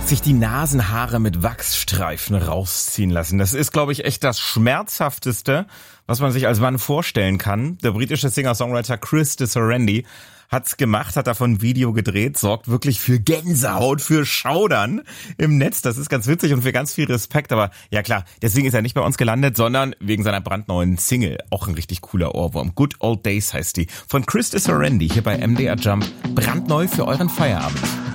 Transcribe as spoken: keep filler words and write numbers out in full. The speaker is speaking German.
sich die Nasenhaare mit Wachsstreifen rausziehen lassen. Das ist, glaube ich, echt das Schmerzhafteste, was man sich als Mann vorstellen kann. Der britische Singer-Songwriter Chris Disserendy hat's gemacht, hat davon ein Video gedreht, sorgt wirklich für Gänsehaut, für Schaudern im Netz. Das ist ganz witzig und für ganz viel Respekt. Aber ja klar, deswegen ist er nicht bei uns gelandet, sondern wegen seiner brandneuen Single. Auch ein richtig cooler Ohrwurm. Good Old Days heißt die. Von Chris Disserendy hier bei M D R Jump. Brandneu für euren Feierabend.